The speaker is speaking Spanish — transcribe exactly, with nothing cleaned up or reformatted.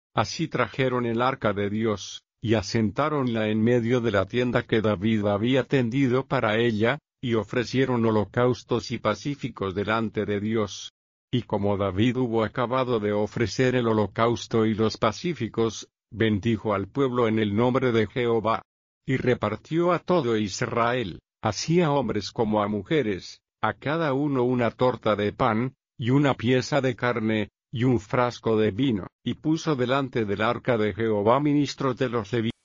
Así trajeron el arca de Dios, y asentáronla en medio de la tienda que David había tendido para ella, y ofrecieron holocaustos y pacíficos delante de Dios. Y como David hubo acabado de ofrecer el holocausto y los pacíficos, bendijo al pueblo en el nombre de Jehová. Y repartió a todo Israel, así a hombres como a mujeres, a cada uno una torta de pan, y una pieza de carne, y un frasco de vino, y puso delante del arca de Jehová ministros de los levitas.